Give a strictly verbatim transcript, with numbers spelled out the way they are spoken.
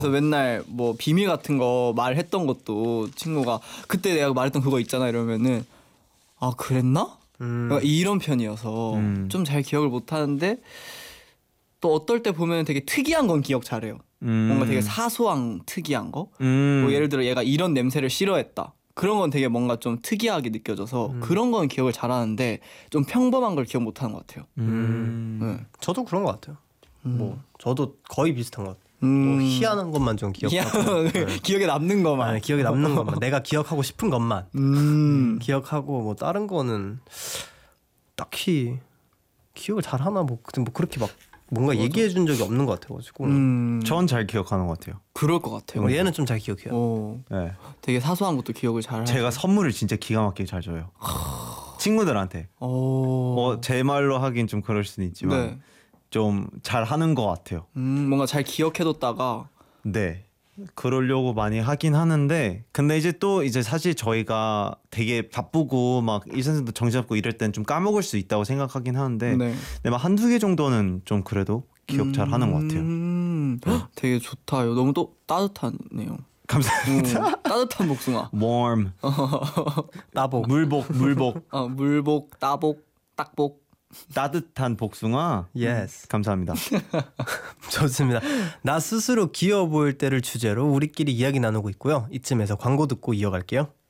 그래서 맨날 뭐 비밀 같은 거 말했던 것도 친구가 그때 내가 말했던 그거 있잖아 이러면은 아 그랬나? 음. 그러니까 이런 편이어서 음. 좀 잘 기억을 못 하는데 또 어떨 때 보면 되게 특이한 건 기억 잘해요. 음. 뭔가 되게 사소한 특이한 거. 음. 뭐 예를 들어 얘가 이런 냄새를 싫어했다. 그런 건 되게 뭔가 좀 특이하게 느껴져서 음. 그런 건 기억을 잘하는데 좀 평범한 걸 기억 못하는 것 같아요. 음. 네. 저도 그런 것 같아요. 음. 뭐 저도 거의 비슷한 것 같아요. 음. 뭐 희한한 것만 좀 기억하고 네. 기억에 남는 거만. 아니, 기억에 남는 것만 내가 기억하고 싶은 것만 음. 기억하고 뭐 다른 거는 딱히 기억을 잘 하나 뭐, 그- 뭐 그렇게 막 뭔가 얘기해 준 적이 없는 것 같아가지고 음. 전 잘 기억하는 것 같아요. 그럴 것 같아요. 어, 얘는 좀 잘 기억해요. 어, 네. 되게 사소한 것도 기억을 잘. 제가 하죠. 선물을 진짜 기가 막히게 잘 줘요. 친구들한테. 어. 뭐 제 말로 하긴 좀 그럴 수는 있지만 네. 좀 잘 하는 것 같아요. 음, 뭔가 잘 기억해뒀다가. 네. 그러려고 많이 하긴 하는데 근데 이제 또 이제 사실 저희가 되게 바쁘고 막 일선생도 정신없고 이럴 땐 좀 까먹을 수 있다고 생각하긴 하는데 네. 근데 막 한두 개 정도는 좀 그래도 기억 잘 하는 것 같아요. 음, 헉, 되게 좋다. 이거 너무 또 따뜻하네요. 감사합니다. 음, 따뜻한 복숭아. warm. 따복. 물복 물복. 어, 물복, 따복, 딱복. 따뜻한 복숭아. Yes. 감사합니다. 좋습니다. 나 스스로 귀여워 보일 때를 주제로 우리끼리 이야기 나누고 있고요. 이쯤에서 광고 듣고 이어갈게요.